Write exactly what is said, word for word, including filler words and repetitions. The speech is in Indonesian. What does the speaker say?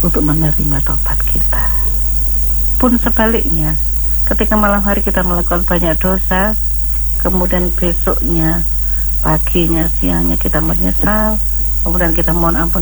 untuk menerima tobat kita. Pun sebaliknya, ketika malam hari kita melakukan banyak dosa, kemudian besoknya, paginya, siangnya kita menyesal, kemudian kita mohon ampun